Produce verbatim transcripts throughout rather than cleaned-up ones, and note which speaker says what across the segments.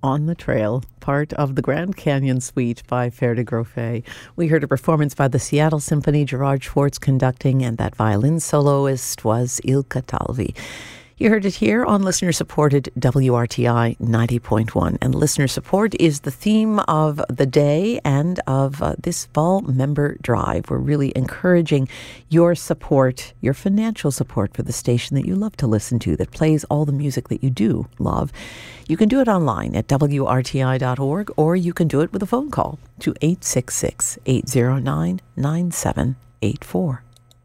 Speaker 1: On the Trail, part of the Grand Canyon Suite by Fer de Groffet. We heard a performance by the Seattle Symphony, Gerard Schwartz conducting, and that violin soloist was Ilkka Talvi. You heard it here on listener-supported W R T I ninety point one. And listener support is the theme of the day and of uh, this fall member drive. We're really encouraging your support, your financial support for the station that you love to listen to, that plays all the music that you do love. You can do it online at W R T I dot org, or you can do it with a phone call to eight six six, eight zero nine, nine seven eight four.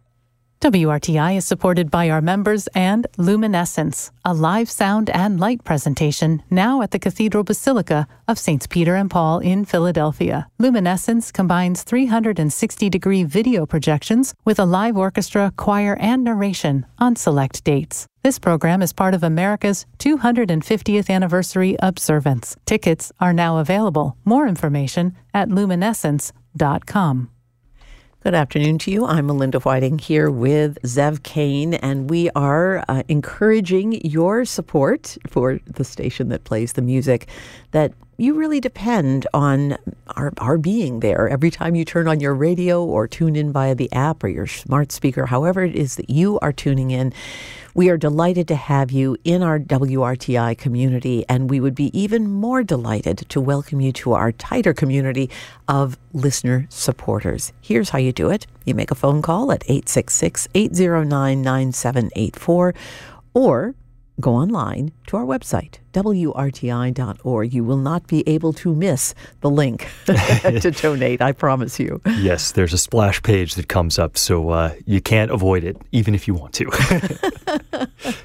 Speaker 2: W R T I is supported by our members and Luminescence, a live sound and light presentation now at the Cathedral Basilica of Saints Peter and Paul in Philadelphia. Luminescence combines three hundred sixty degree video projections with a live orchestra, choir, and narration on select dates. This program is part of America's two hundred fiftieth anniversary observance. Tickets are now available. More information at luminescence dot com.
Speaker 1: Good afternoon to you. I'm Melinda Whiting here with Zev Kane, and we are uh, encouraging your support for the station that plays the music that you really depend on our, our being there. Every time you turn on your radio or tune in via the app or your smart speaker, however it is that you are tuning in, we are delighted to have you in our W R T I community, and we would be even more delighted to welcome you to our tighter community of listener supporters. Here's how you do it. You make a phone call at eight six six, eight zero nine, nine seven eight four, or go online to our website, W R T I dot org. You will not be able to miss the link to donate, I promise you.
Speaker 3: Yes, there's a splash page that comes up, so uh, you can't avoid it, even if you want to.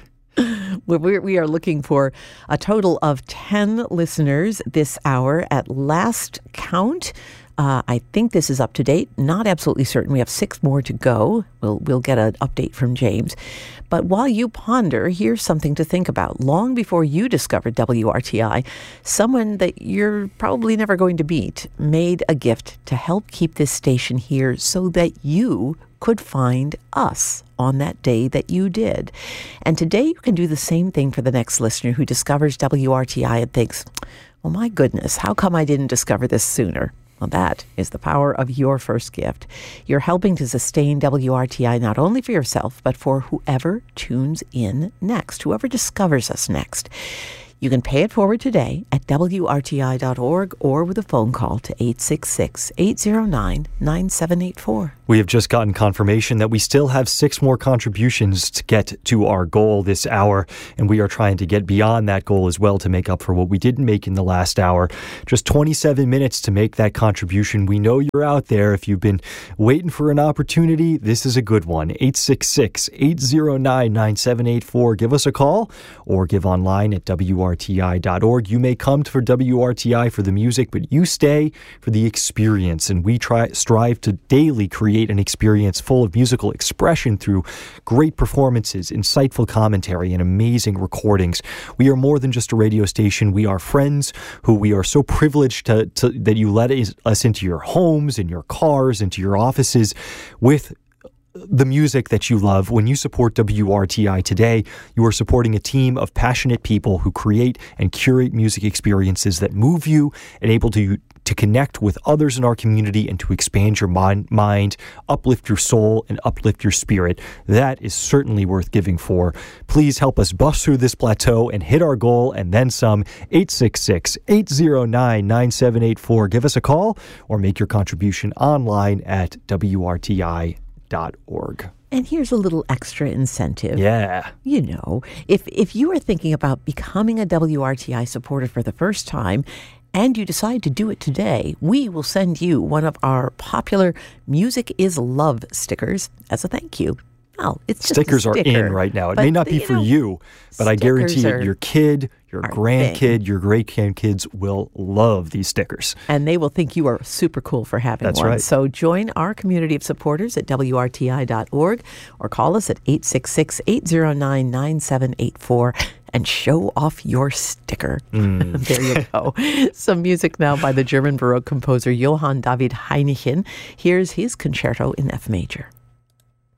Speaker 1: we we are looking for a total of ten listeners this hour at last count. Uh, I think this is up to date. Not absolutely certain. We have six more to go. We'll we'll get an update from James. But while you ponder, here's something to think about. Long before you discovered W R T I, someone that you're probably never going to meet made a gift to help keep this station here so that you could find us on that day that you did. And today you can do the same thing for the next listener who discovers W R T I and thinks, well, my goodness, how come I didn't discover this sooner? Well, that is the power of your first gift. You're helping to sustain W R T I not only for yourself, but for whoever tunes in next, whoever discovers us next. You can pay it forward today at W R T I dot org or with a phone call to eight six six, eight zero nine, nine seven eight four.
Speaker 3: We have just gotten confirmation that we still have six more contributions to get to our goal this hour, and we are trying to get beyond that goal as well to make up for what we didn't make in the last hour. Just twenty-seven minutes to make that contribution. We know you're out there. If you've been waiting for an opportunity, this is a good one. eight six six, eight zero nine, nine seven eight four. Give us a call or give online at W R T I dot org. You may come for W R T I for the music, but you stay for the experience, and we try strive to daily create an experience full of musical expression through great performances, insightful commentary, and amazing recordings. We are more than just a radio station. We are friends who we are so privileged to, to that you let us into your homes, in your cars, into your offices with the music that you love. When you support W R T I today, you are supporting a team of passionate people who create and curate music experiences that move you and able to to connect with others in our community and to expand your mind, mind, uplift your soul, and uplift your spirit. That is certainly worth giving for. Please help us bust through this plateau and hit our goal and then some. eight six six, eight zero nine, nine seven eight four. Give us a call or make your contribution online at W R T I dot org.
Speaker 1: And here's a little extra incentive.
Speaker 3: Yeah.
Speaker 1: You know, if if you are thinking about becoming a W R T I supporter for the first time and you decide to do it today, we will send you one of our popular Music is Love stickers as a thank you. Well, it's just
Speaker 3: stickers
Speaker 1: a sticker,
Speaker 3: are in right now. It may not be
Speaker 1: you
Speaker 3: for
Speaker 1: know,
Speaker 3: you, but I guarantee you, your kid, your grandkid,
Speaker 1: thing.
Speaker 3: your great-grandkids will love these stickers.
Speaker 1: And they will think you are super cool for having
Speaker 3: That's
Speaker 1: one.
Speaker 3: right.
Speaker 1: So join our community of supporters at W R T I dot org or call us at eight six six, eight zero nine, nine seven eight four and show off your sticker.
Speaker 3: Mm.
Speaker 1: There you go. Some music now by the German Baroque composer Johann David Heinichen. Here's his concerto in F major.